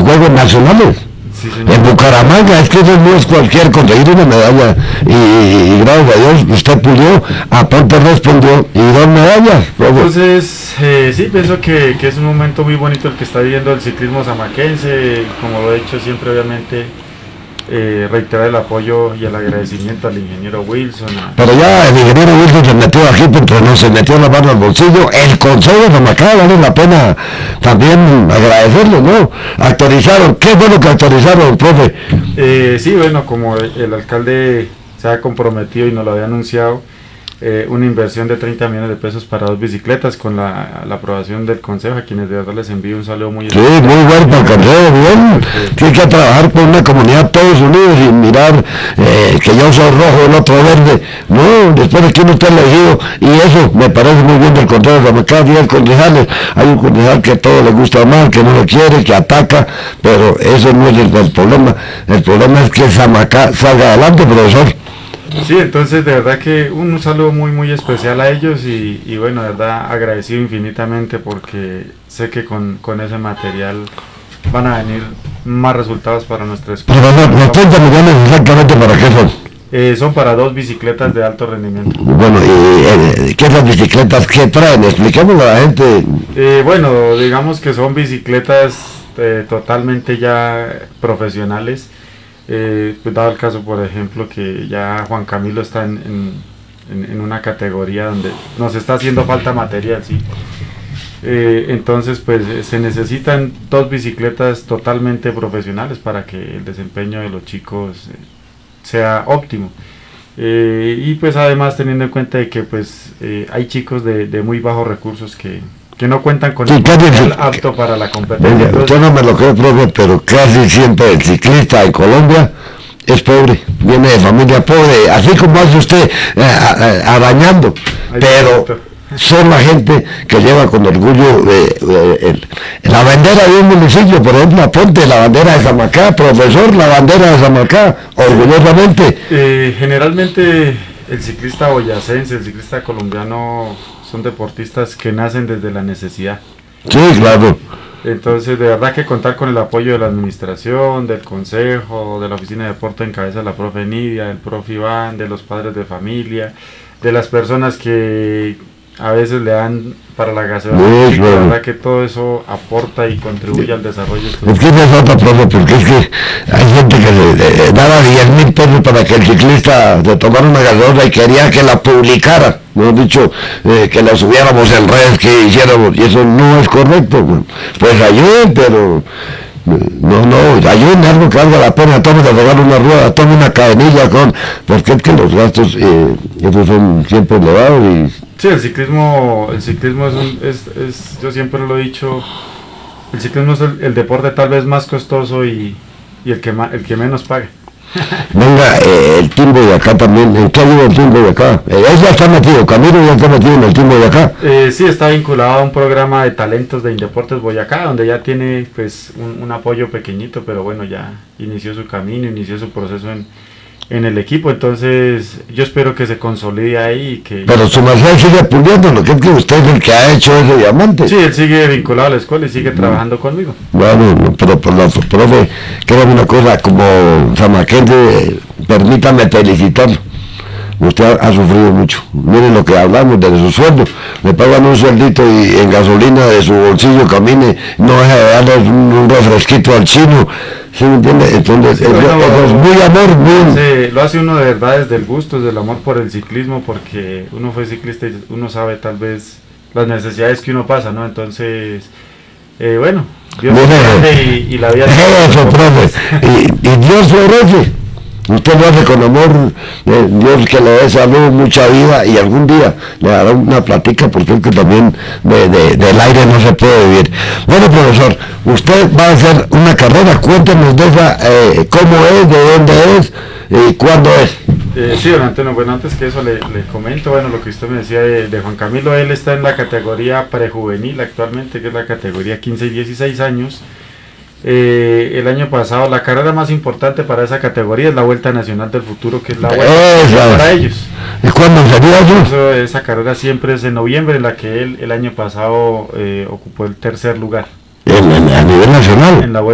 los Juegos Nacionales. Sí, señor. En Bucaramanga, es que eso no es cualquier conseguir una medalla, y gracias a Dios usted pudo, aparte respondió, y 2 medallas. Entonces, sí, pienso que es un momento muy bonito el que está viviendo el ciclismo zamaquense, como lo he dicho siempre, obviamente, reiterar el apoyo y el agradecimiento al ingeniero Wilson. Pero ya el ingeniero Wilson se metió aquí, porque no se metió la mano al bolsillo. El consejo de Zamacá, vale la pena también agradecerle, ¿no? Actualizaron, ¿qué fue lo que actualizaron, profe? Sí, bueno, como el alcalde se ha comprometido y nos lo había anunciado, una inversión de 30 millones de pesos para 2 bicicletas con la aprobación del consejo, a quienes de verdad les envío un saludo muy especial. Sí, muy bueno para el consejo, bien. Tiene que trabajar con una comunidad todos unidos y mirar que yo soy rojo, el otro verde. No, después de que uno esté elegido, y eso me parece muy bien del consejo de Zamacá. Y el concejales, hay un concejal que todo le gusta mal, que no lo quiere, que ataca, pero eso no es el problema. El problema es que Zamacá salga adelante, profesor. Sí, entonces de verdad que un saludo muy especial a ellos y bueno, de verdad agradecido infinitamente, porque sé que con ese material van a venir más resultados para nuestra escuela. Pero los 30 millones exactamente ¿para qué son? Son para 2 bicicletas de alto rendimiento. Bueno, ¿y qué esas bicicletas qué traen? Expliquémoslo a la gente. Bueno, digamos que son bicicletas totalmente ya profesionales. Pues dado el caso, por ejemplo, que ya Juan Camilo está en una categoría donde nos está haciendo falta material, ¿sí? Entonces pues se necesitan 2 bicicletas totalmente profesionales para que el desempeño de los chicos sea óptimo, y pues además teniendo en cuenta de que pues hay chicos de muy bajos recursos que no cuentan con el material apto para la competencia. Entonces, usted no me lo cree, profe, pero casi siempre el ciclista en Colombia es pobre, viene de familia pobre, así como hace usted arañando, pero son la gente que lleva con orgullo la bandera de un municipio. Por ejemplo, aponte la bandera de Zamacá, profesor, la bandera de Zamacá, orgullosamente. Generalmente el ciclista boyacense, el ciclista colombiano, son deportistas que nacen desde la necesidad. Sí, claro. Entonces, de verdad que contar con el apoyo de la administración, del consejo, de la oficina de deporte en cabeza de la profe Nidia, del profe Iván, de los padres de familia, de las personas que a veces le dan para la gasolina, sí, claro. La verdad que todo eso aporta y contribuye al desarrollo. Es que es otra, profe, porque es que hay gente que daba 10,000 pesos para que el ciclista se tomara una gasolina y quería que la publicara, mejor dicho, que la subiéramos en redes, que hiciéramos, y eso no es correcto. Pues ayuden, pero no, ayuden algo que valga la pena. Tome de regalar una rueda, tome una cadenilla, porque es que los gastos esos son siempre elevados. Y sí, el ciclismo es yo siempre lo he dicho, el ciclismo es el deporte tal vez más costoso y el que menos paga. Venga, el Team Boyacá también, ¿en qué ayuda el Team Boyacá? Él ya está metido, Camilo ya está metido en el Team Boyacá. Sí, está vinculado a un programa de talentos de Indeportes Boyacá, donde ya tiene pues un apoyo pequeñito, pero bueno, ya inició su camino, inició su proceso en el equipo. Entonces yo espero que se consolide ahí. Pero su merced sigue puliendo, lo que es que usted es el que ha hecho ese diamante. Sí, él sigue vinculado a la escuela y sigue trabajando conmigo. Bueno, pero profe, creo una cosa, como zamaquense, permítame felicitarlo. Usted ha sufrido mucho. Miren lo que hablamos de su sueldo. Le pagan un sueldito y en gasolina de su bolsillo camine, no deja de darle un refresquito al chino. ¿Sí me entiende? Entonces, sí, eso es muy amor, muy... Sí, lo hace uno de verdad desde el gusto, desde el amor por el ciclismo, porque uno fue ciclista y uno sabe tal vez las necesidades que uno pasa, ¿no? Entonces, bueno, Dios y la vida... Eso, profe, y Dios florece. Usted lo hace con amor, Dios que le dé salud, mucha vida, y algún día le dará una platica, porque es que también del aire no se puede vivir. Bueno, profesor, usted va a hacer una carrera, cuéntenos de esa, cómo es, de dónde es y cuándo es. Sí, don Antonio, bueno, antes que eso le comento, bueno, lo que usted me decía de Juan Camilo. Él está en la categoría prejuvenil actualmente, que es la categoría 15 y 16 años. El año pasado la carrera más importante para esa categoría es la Vuelta Nacional del Futuro, que es la vuelta para ellos. ¿Y cuándo sería eso? Esa carrera siempre es en noviembre, en la que él el año pasado ocupó el tercer lugar. A nivel nacional. En la